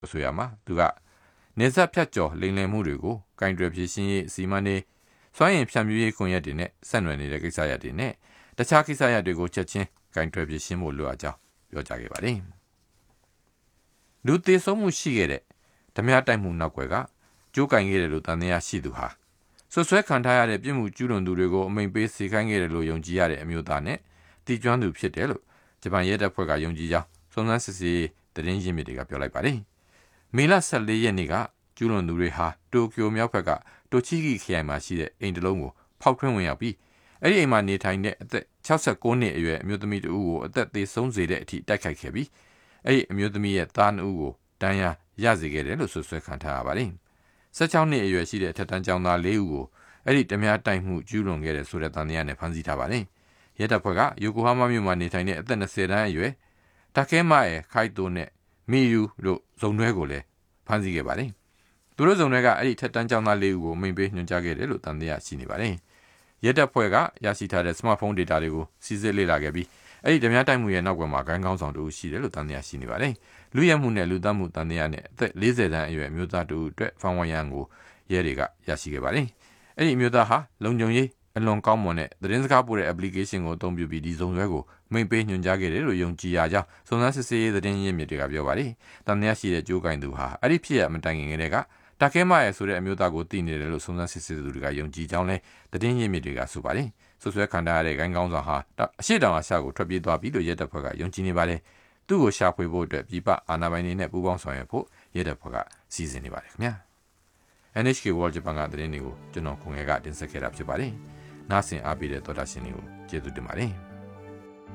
ဆိုရမှာသူကနေဆက်ဖြတ်ကျော်လိမ်လည်မှုတွေကိုကင်တွယ်ဖြည့်ရှင်းရေးစီမံနေစွမ်းရင်ဖြန့်ဖြူးရေးကွန်ရက်တွေနဲ့ဆက်နွယ်နေတဲ့ကိစ္စရပ်တွေနဲ့တခြားကိစ္စရပ်တွေကိုချက်ချင်းကင်တွယ်ဖြည့်ရှင်းဖို့လိုအပ်ကြောင်းပြောကြားခဲ့ပါတယ်လူသေဆုံးမှုရှိခဲ့တဲ့ဓမြတိုက်မှုနောက်ွယ်ကကြိုးကင်ခဲ့တယ်လို့တန်တရားရှိသူဟာဆွဆွဲခံထားရတဲ့ပြည်မှုကျူးလွန်သူတွေကိုအမိန်ပေးစေခိုင်းခဲ့တယ်လို့ယုံကြည်ရတဲ့အမျိုးသားနဲ့တည်ကျွမ်းသူဖြစ်တယ်လို့ဂျပန်ရဲတပ်ဖွဲ့ကယုံကြည်ကြောင်းစုံစမ်းစစ်ဆေးသတင်းရင်းမြစ်တွေကပြောလိုက်ပါတယ်မေလ14ရက်နေ့ကကျူးလွန်သူတွေဟာတိုကျိုမြောက်ဘက်ကတိုချီဂီခရိုင်မှာရှိတဲ့အိမ်တစ်လုံးကိုဖောက်ထွင်းဝင်ရောက်ပြီးအဲ့ဒီအိမ်မှာနေထိုင်တဲ့အသက်69နှစ်အရွယ်အမျိုးသမီးတဦးကိုအသက်သေဆုံးစေတဲ့အထိတိုက်ခိုက်ခဲ့ပြီးအဲ့ဒီအမျိုးသမီးရဲ့သား2ဦးကိုဒဏ်ရာရစေခဲ့တယ်လို့ဆွဆွဲခံထားရပါတယ်16နှစ်အရွယ်ရှိတဲ့ထက်တန်းကျောင်းသား4ဦးကိုအဲ့ဒီဓမြတိုက်မှုကျူးလွန်ခဲ့တဲ့ဆိုတဲ့တန်တရားနဲ့ဖမ်းဆီးထားပါတယ်ရဲတပ်ဖွဲ့ကယိုကိုဟာမာမြို့မှာနေထိုင်တဲ့အသက်20တန်းအရွယ်တာခဲမရဲ့ခိုက်တိုနဲ့မီယူတို့ဇုံတွဲကိုလည်းဖမ်းဆီးခဲ့ပါတယ်သူတို့ဇုံတွဲကအဲ့ဒီထက်တန်းကျောင်းသား4ဦးကိုမိန်ပေးညွှန်ကြားခဲ့တယ်လို့တန်တရားရှိနေပါတယ်ရဲတပ်ဖွဲ့ကရရှိထားတဲ့စမတ်ဖုန်းဒေတာတွေကိုစီစစ်လေ့လာခဲ့ပြီးအဲ့ဒီဓမြတိုက်မှုရဲ့နောက်ွယ်မှာဂိုင်းကောင်းဆောင်တူရှိတယ်လို့တန်တရားရှိနေပါတယ်လူရဲမှုနဲ့လူသတ်မှုတန်တရားနဲ့အသက်40တန်းအရွယ်အမျိုးသားတူအတွက်ဖောင်းဝရန်ကိုရဲတွေကရရှိခဲ့ပါတယ်အဲ့ဒီအမျိုးသားဟာလုံခြုံရေးအလွန်ကောင်းမွန်တဲ့သတင်းစကားပို့တဲ့ application ကိုအသုံးပြုပြီးဒီဇုံတွဲကိုမိန်ပေးညွှန်ကြားခဲ့တယ်လို့ယုံကြည်ရကြောင်းစုံစမ်းစစ်ဆေးရေးသတင်းရင်းမြစ်တွေကပြောပါတယ်တန်တရားရှိတဲ့ကြိုးကင်သူဟာအဲ့ဒီဖြစ်ရမတိုင်ခင်ကတည်းကတာခဲမရဲ့ဆိုတဲ့အမျိုးသားကိုတည်နေတယ်လို့စုံစမ်းစစ်ဆေးသူတွေကယုံကြည်ကြောင်းလဲသတင်းရင်းမြစ်တွေကဆိုပါတယ်ဆွဆွဲခံထားရတဲ့ဂိုင်းကောင်းဆောင်ဟာအရှိတောင်အရှာကိုထွက်ပြေးသွားပြီလို့ရဲတပ်ဖွဲ့ကယုံကြည်နေပါတယ်သူ့ကိုရှာဖွေဖို့အတွက်ပြည်ပအာဏာပိုင်တွေနဲ့ပူးပေါင်းဆောင်ရွက်ဖို့ရဲတပ်ဖွဲ့ကစီစဉ်နေပါတယ်ခင်ဗျာ NHK World Japan ကသတင်းတွေကိုကျွန်တော်ခွန်ငယ်ကတင်ဆက်ခဲ့တာဖြစ်ပါတယ်နားဆင်အားပေးတဲ့သောတာရှင်တွေကိုကျေးဇူးတင်ပါတယ်